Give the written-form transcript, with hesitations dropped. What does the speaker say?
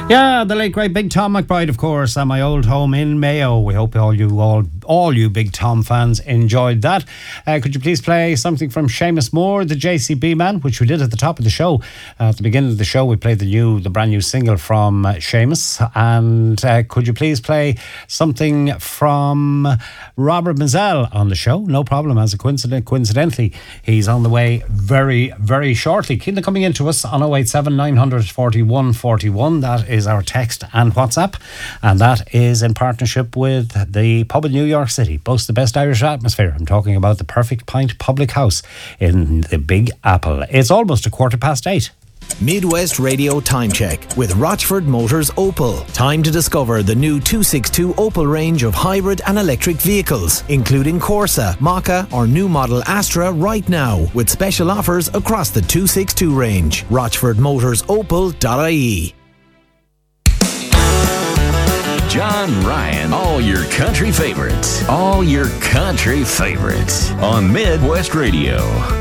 Yeah, the late great Big Tom McBride, of course, and my old home in Mayo. We hope all you Big Tom fans enjoyed that. Could you please play something from Seamus Moore, the JCB Man, which we did at the top of the show. At the beginning of the show, we played the brand new single from Seamus. And could you please play something from Robert Mazel on the show? No problem, as a coincidentally, he's on the way very, very shortly. Keep them coming into us on 087 900 41 41. That is our text and WhatsApp, and that is in partnership with the pub in New York City. Boasts the best Irish atmosphere. I'm talking about the Perfect Pint Public House in the Big Apple. It's almost 8:15. Midwest Radio Time Check with Rochford Motors Opel. Time to discover the new 262 Opel range of hybrid and electric vehicles, including Corsa, Maka or new model Astra right now, with special offers across the 262 range. RochfordMotorsOpel.ie. John Ryan, all your country favorites. All your country favorites on Midwest Radio.